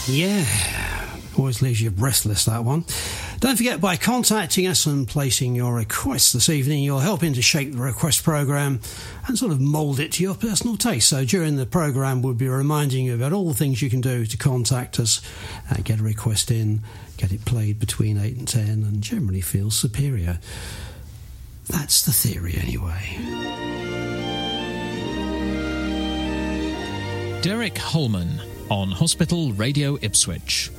Yeah, always leaves you breathless, that one. Don't forget, by contacting us and placing your request this evening, you're helping to shape the request programme and sort of mould it to your personal taste. So during the programme, we'll be reminding you about all the things you can do to contact us, get a request in, get it played between 8 and 10, and generally feel superior. That's the theory, anyway. Derek Holman on Hospital Radio Ipswich.